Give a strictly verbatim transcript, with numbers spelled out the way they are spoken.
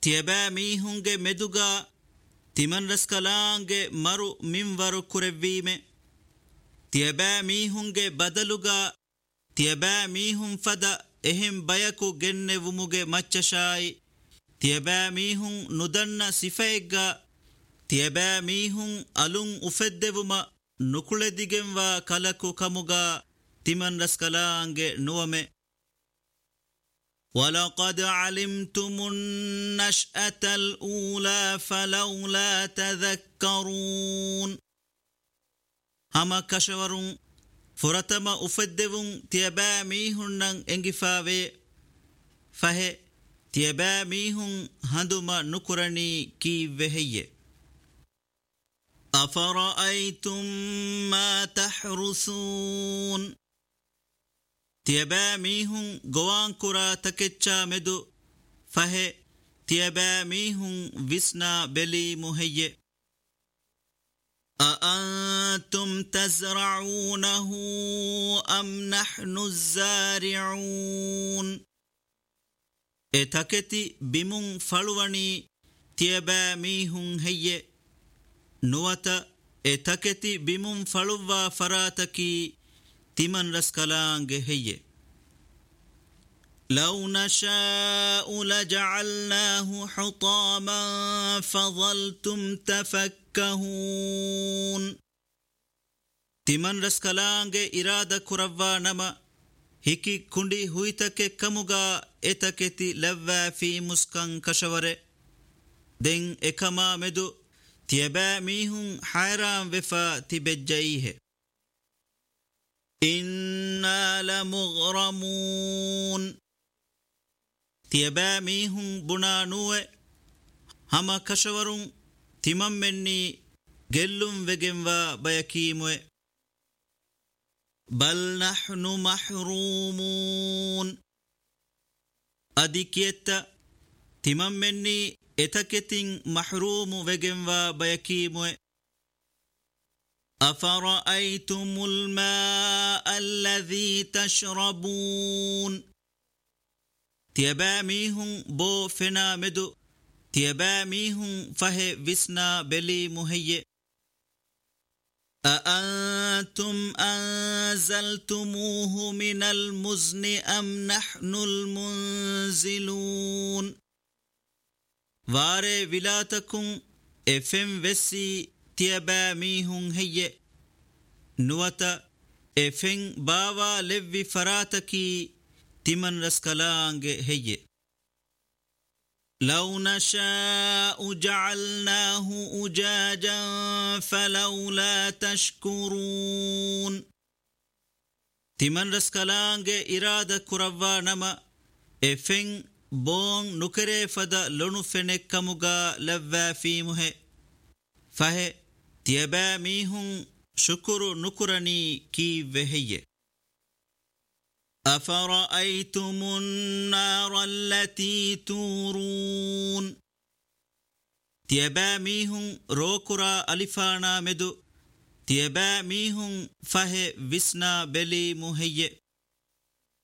තියබෑ මීහුන්ගේ මෙදුගා තිමන් රස්කලාන්ගේ මරු මින්වරු කුරෙව්වීමේ තියබෑ මීහුන්ගේ බදලුගා තියබෑ මීහුන් ෆද එහෙම් බයකු ගෙන්නෙවුමුගේ මච්චෂායි තියබෑ මීහුන් නුදන්න සිෆෙග්ගා තියබෑ මීහුන් අලුන් උෆෙද්දෙවුම නුකුලෙදිගෙන්වා කලකු කමුගා තිමන් රස්කලාන්ගේ නුවමේ وَلَقَدْ عَلِمْتُمُ النَّشْأَةَ الْأُولَى فَلَوْلَا تَذَكَّرُونَ هَمَا كَشَوَرُونَ فُرَتَمَ أُفَدِّوُونَ تِيَبَا مِيهُنَّنْ إِنْغِفَاوَي فَهِ تِيَبَا مِيهُنْ هَنْدُمَا نُكُرَنِي كِي وَهِيَّ أَفَرَأَيْتُمْ مَا تَحْرُثُونَ තියබෑ මීහුන් ගොවාන් කුරා තකෙච්චා මෙදු ෆහෙ තියබෑ මීහුන් විස්නා බෙලී මුහෙయ్యෙ أأنتم تزرعونه أم نحن الزارعون එතකෙති බිමුන් ෆළුවනි තියබෑ මීහුන් හෙయ్యෙ නුවත එතකෙති බිමුන් ෆළුවා ෆරාතකි තිමන් රස්කලාන්ගේ හෙయ్యෙ لو نشاء لجعلناه حطاما فظلتم تفكهون තිමන් රස්කලාන්ගේ ඉරාදා කුරවවා නම හිකි කුණ්ඩි හුයිතකෙ කමුගා එතකෙති ලැව්වා ෆී මුස්කන් කෂවරෙ දෙන් එකමා මෙදු තියබෑ මීහුන් හයරාම් වෙෆා තිබෙජ්ජයිහෙ إِنَّا لَمُغْرَمُونَ තියබෑ මීහුන් බුණා නුවේ හම කෂවරුන් තිමම් මෙන්නි ගෙල්ලුම් වෙගෙන්වා බයකීමුවේ බල් නහ්නු මහ්රූමූන් අදිකියත්ත තිමම් මෙන්නි එතකෙතින් මහ්රූමු වෙගෙන්වා බයකීමුවේ أفرأيتم الماء الذي تشربون තියබෑ මීහුන් බෝ ෆෙනා මෙදු තියබෑ මීහුන් ෆහෙ විස්නා බෙලී මුහෙయ్యෙ أأنتم أنزلتموه من المزن أم نحن المنزلون واري ولاتكم افم وسي තියබෑ මීහුන් හෙయ్యෙ නුවත එෆෙන් බාවා ලෙව්වි ෆරාතකි තිමන් රස්කලාන්ගේ හෙయ్యෙ لو نشاء جعلناه أجاجا فلولا تشكرون තිමන් රස්කලාන්ගේ ඉරාදා කුරවවා නම එෆෙන් බෝන් නුකරේ ෆද ලොණු ෆෙනෙක් කමුගා ලැව්වා ෆීමුහෙ ෆහෙ තියබෑ මීහුන් ශුකුරු නුකුරණී කී වෙහෙయ్యෙ أفرأيتم النار التي تورون තියබෑ මීහුන් රෝකුරා අලිෆානා මෙදු තියබෑ මීහුන් ෆහෙ විස්නා බෙලී මුහෙయ్యෙ